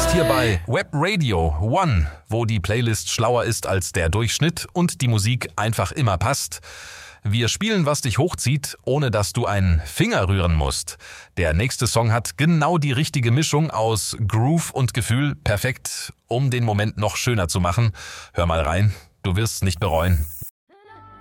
bist hier bei Web Radio One, wo die Playlist schlauer ist als der Durchschnitt und die Musik einfach immer passt. Wir spielen, was dich hochzieht, ohne dass du einen Finger rühren musst. Der nächste Song hat genau die richtige Mischung aus Groove und Gefühl. Perfekt, um den Moment noch schöner zu machen. Hör mal rein, du wirst's nicht bereuen.